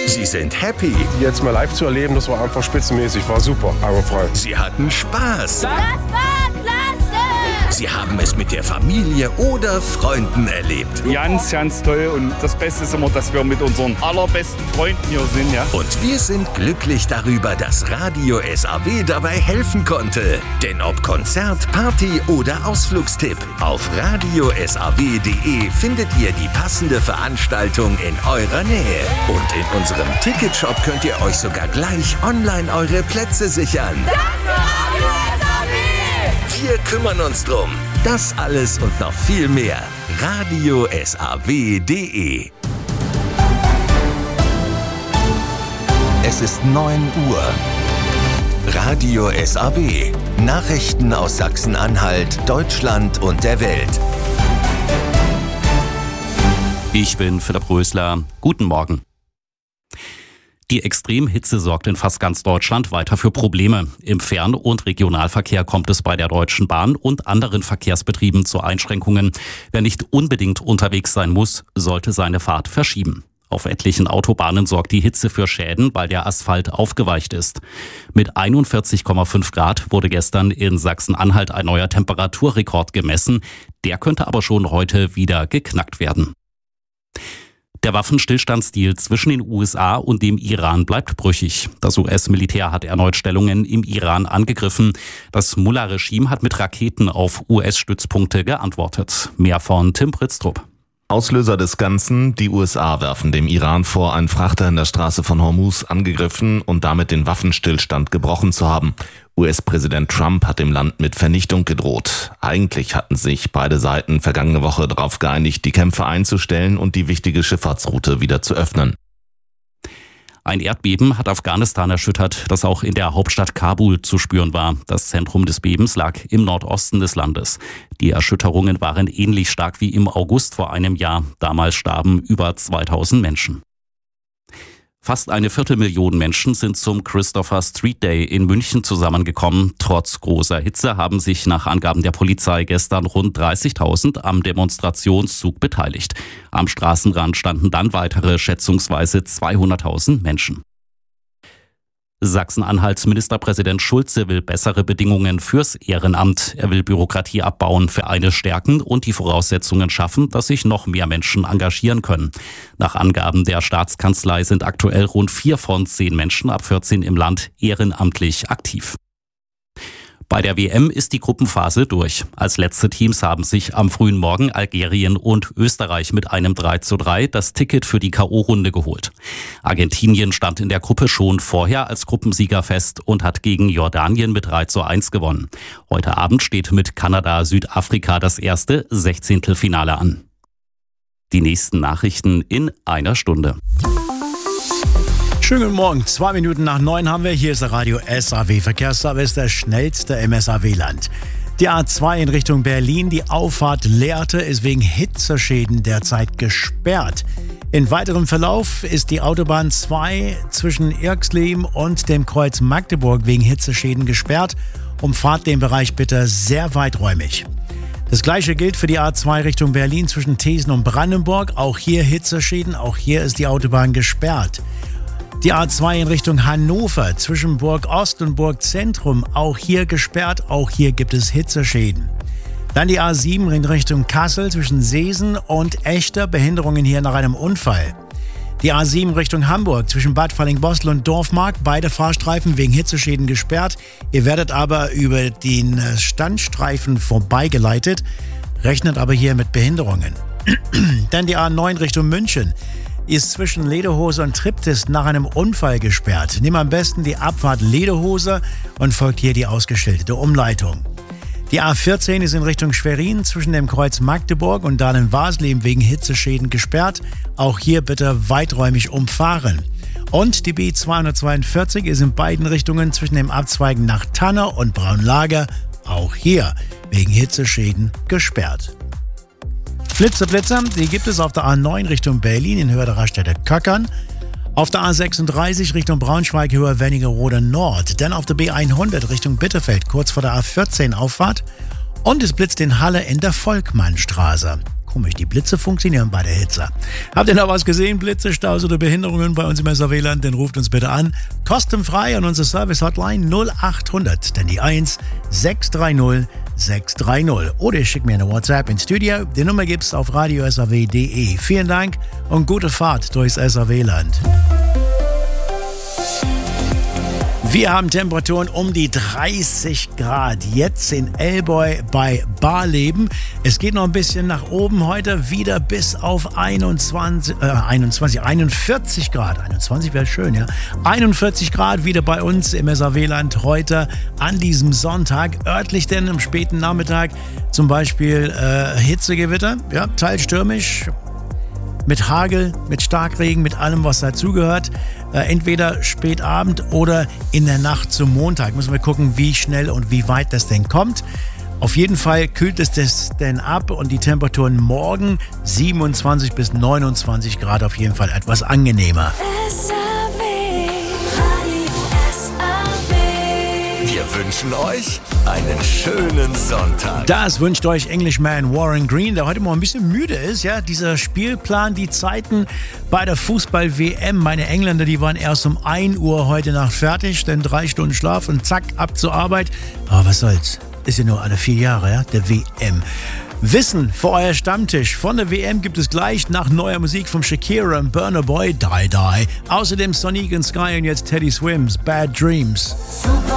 Sie sind happy. Jetzt mal live zu erleben, das war einfach spitzenmäßig, war super, frei. Sie hatten Spaß. Das war klasse! Sie haben es mit der Familie oder Freunden erlebt. Ganz, ganz toll und das Beste ist immer, dass wir mit unseren allerbesten Freunden hier sind. Ja? Und wir sind glücklich darüber, dass Radio SAW dabei helfen konnte. Denn ob Konzert, Party oder Ausflugstipp, auf radiosaw.de findet ihr die passende Veranstaltung in eurer Nähe. Und in unserem Ticketshop könnt ihr euch sogar gleich online eure Plätze sichern. Danke, Radio SAW! Wir kümmern uns drum. Das alles und noch viel mehr. radiosaw.de. Es ist 9 Uhr. Radio SAW. Nachrichten aus Sachsen-Anhalt, Deutschland und der Welt. Ich bin Philipp Rösler. Guten Morgen. Die Extremhitze sorgt in fast ganz Deutschland weiter für Probleme. Im Fern- und Regionalverkehr kommt es bei der Deutschen Bahn und anderen Verkehrsbetrieben zu Einschränkungen. Wer nicht unbedingt unterwegs sein muss, sollte seine Fahrt verschieben. Auf etlichen Autobahnen sorgt die Hitze für Schäden, weil der Asphalt aufgeweicht ist. Mit 41,5 Grad wurde gestern in Sachsen-Anhalt ein neuer Temperaturrekord gemessen. Der könnte aber schon heute wieder geknackt werden. Der Waffenstillstandsdeal zwischen den USA und dem Iran bleibt brüchig. Das US-Militär hat erneut Stellungen im Iran angegriffen. Das Mullah-Regime hat mit Raketen auf US-Stützpunkte geantwortet. Mehr von Tim Pritztrup. Auslöser des Ganzen: die USA werfen dem Iran vor, einen Frachter in der Straße von Hormuz angegriffen und damit den Waffenstillstand gebrochen zu haben. US-Präsident Trump hat dem Land mit Vernichtung gedroht. Eigentlich hatten sich beide Seiten vergangene Woche darauf geeinigt, die Kämpfe einzustellen und die wichtige Schifffahrtsroute wieder zu öffnen. Ein Erdbeben hat Afghanistan erschüttert, das auch in der Hauptstadt Kabul zu spüren war. Das Zentrum des Bebens lag im Nordosten des Landes. Die Erschütterungen waren ähnlich stark wie im August vor einem Jahr. Damals starben über 2000 Menschen. Fast 250.000 Menschen sind zum Christopher Street Day in München zusammengekommen. Trotz großer Hitze haben sich nach Angaben der Polizei gestern rund 30.000 am Demonstrationszug beteiligt. Am Straßenrand standen dann weitere schätzungsweise 200.000 Menschen. Sachsen-Anhalts Ministerpräsident Schulze will bessere Bedingungen fürs Ehrenamt. Er will Bürokratie abbauen, Vereine stärken und die Voraussetzungen schaffen, dass sich noch mehr Menschen engagieren können. Nach Angaben der Staatskanzlei sind aktuell rund 4 von 10 Menschen ab 14 im Land ehrenamtlich aktiv. Bei der WM ist die Gruppenphase durch. Als letzte Teams haben sich am frühen Morgen Algerien und Österreich mit einem 3:3 das Ticket für die K.O.-Runde geholt. Argentinien stand in der Gruppe schon vorher als Gruppensieger fest und hat gegen Jordanien mit 3:1 gewonnen. Heute Abend steht mit Kanada-Südafrika das erste 16. an. Die nächsten Nachrichten in einer Stunde. Schönen guten Morgen, 2 Minuten nach 9 haben wir. Hier ist der Radio SAW. Verkehrsservice, der schnellste im SAW-Land. Die A2 in Richtung Berlin, die Auffahrt Lehrte, ist wegen Hitzeschäden derzeit gesperrt. In weiterem Verlauf ist die Autobahn 2 zwischen Irxleben und dem Kreuz Magdeburg wegen Hitzeschäden gesperrt. Umfahrt den Bereich bitte sehr weiträumig. Das Gleiche gilt für die A2 Richtung Berlin zwischen Thesen und Brandenburg. Auch hier Hitzeschäden, auch hier ist die Autobahn gesperrt. Die A2 in Richtung Hannover zwischen Burg Ost und Burg Zentrum, auch hier gesperrt, auch hier gibt es Hitzeschäden. Dann die A7 in Richtung Kassel zwischen Seesen und Echter, Behinderungen hier nach einem Unfall. Die A7 Richtung Hamburg zwischen Bad Falling-Bostel und Dorfmark, beide Fahrstreifen wegen Hitzeschäden gesperrt. Ihr werdet aber über den Standstreifen vorbeigeleitet, rechnet aber hier mit Behinderungen. Dann die A9 Richtung München. Ist zwischen Lederhose und Triptis nach einem Unfall gesperrt. Nimm am besten die Abfahrt Lederhose und folgt hier die ausgeschilderte Umleitung. Die A14 ist in Richtung Schwerin zwischen dem Kreuz Magdeburg und Dahlen-Wasleben wegen Hitzeschäden gesperrt. Auch hier bitte weiträumig umfahren. Und die B242 ist in beiden Richtungen zwischen dem Abzweigen nach Tanner und Braunlager, auch hier wegen Hitzeschäden gesperrt. Blitzer, die gibt es auf der A9 Richtung Berlin in Höhe der Raststätte Köckern. Auf der A36 Richtung Braunschweig, Höhe Wernigerode Nord. Dann auf der B100 Richtung Bitterfeld, kurz vor der A14 Auffahrt. Und es blitzt in Halle in der Volkmannstraße. Komisch, die Blitze funktionieren bei der Hitze. Habt ihr noch was gesehen? Blitze, Staus oder Behinderungen bei uns im SAW-Land? Dann ruft uns bitte an. Kostenfrei an unsere Service-Hotline 0800, denn die 1 630 630. Oder ihr schickt mir eine WhatsApp ins Studio. Die Nummer gibt's auf radiosaw.de. Vielen Dank und gute Fahrt durchs SAW-Land. Wir haben Temperaturen um die 30 Grad. Jetzt in Elboy bei Barleben. Es geht noch ein bisschen nach oben heute, wieder bis auf 41 Grad. 21 wäre schön, ja. 41 Grad wieder bei uns im SAW-Land heute an diesem Sonntag. Örtlich denn am späten Nachmittag zum Beispiel Hitzegewitter, ja, teils stürmisch. Mit Hagel, mit Starkregen, mit allem, was dazugehört. Entweder spät Abend oder in der Nacht zum Montag. Müssen wir gucken, wie schnell und wie weit das denn kommt. Auf jeden Fall kühlt es das denn ab und die Temperaturen morgen 27 bis 29 Grad auf jeden Fall etwas angenehmer. Wir wünschen euch einen schönen Sonntag. Das wünscht euch Englishman Warren Green, der heute mal ein bisschen müde ist. Ja, dieser Spielplan, die Zeiten bei der Fußball-WM. Meine Engländer, die waren erst um 1 Uhr heute Nacht fertig, dann 3 Stunden Schlaf und zack, ab zur Arbeit. Aber was soll's? Ist ja nur alle 4 Jahre, ja, der WM. Wissen für euer Stammtisch von der WM gibt es gleich nach neuer Musik von Shakira und Burna Boy, Die Die. Außerdem Sonic and Sky und jetzt Teddy Swims, Bad Dreams. Super